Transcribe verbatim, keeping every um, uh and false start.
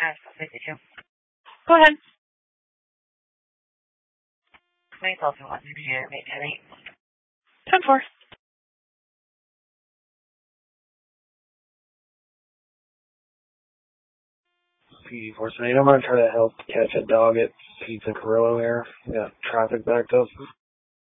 fifty-two. Go ahead. twenty twelve and one. ten eight. ten four. P D four seven eight, I'm going to try to help catch a dog at Pizza Carrillo here. Yeah, traffic backed up.